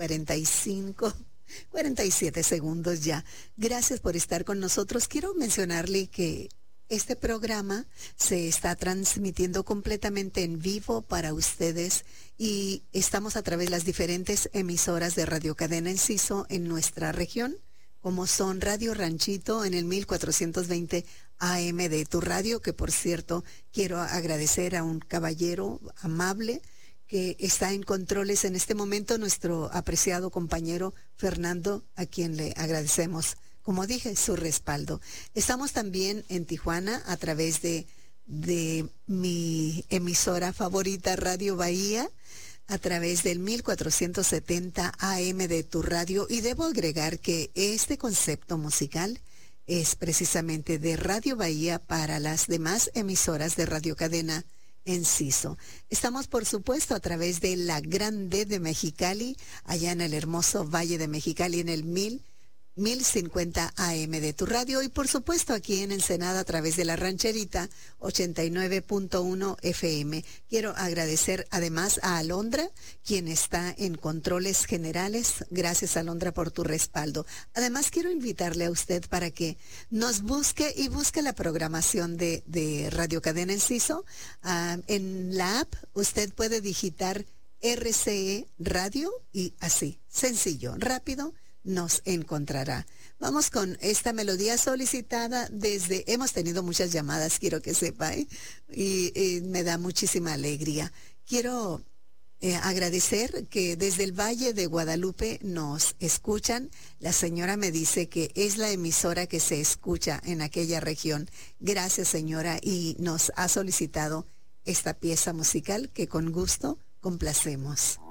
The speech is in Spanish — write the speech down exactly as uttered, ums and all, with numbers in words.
cuarenta y cinco, cuarenta y siete segundos ya. Gracias por estar con nosotros. Quiero mencionarle que este programa se está transmitiendo completamente en vivo para ustedes y estamos a través de las diferentes emisoras de Radio Cadena Enciso en nuestra región, como son Radio Ranchito en el mil cuatrocientos veinte A M de tu radio, que por cierto quiero agradecer a un caballero amable que está en controles en este momento, nuestro apreciado compañero Fernando, a quien le agradecemos, como dije, su respaldo. Estamos también en Tijuana a través de, de mi emisora favorita, Radio Bahía, a través del mil cuatrocientos setenta A M de tu radio, y debo agregar que este concepto musical es precisamente de Radio Bahía para las demás emisoras de Radio Cadena Enciso. Estamos, por supuesto, a través de la Grande de Mexicali, allá en el hermoso Valle de Mexicali, en el mil cincuenta A M de tu radio, y por supuesto aquí en Ensenada a través de la Rancherita ochenta y nueve punto uno F M. Quiero agradecer además a Alondra, quien está en controles generales. Gracias, Alondra, por tu respaldo. Además, quiero invitarle a usted para que nos busque y busque la programación de, de Radio Cadena Enciso. Uh, en la app usted puede digitar R C E Radio y así, sencillo, rápido, nos encontrará. Vamos con esta melodía solicitada desde, hemos tenido muchas llamadas, quiero que sepa, ¿eh? y, y me da muchísima alegría. Quiero eh, agradecer que desde el Valle de Guadalupe nos escuchan. La señora me dice que es la emisora que se escucha en aquella región. Gracias, señora, y nos ha solicitado esta pieza musical que con gusto complacemos.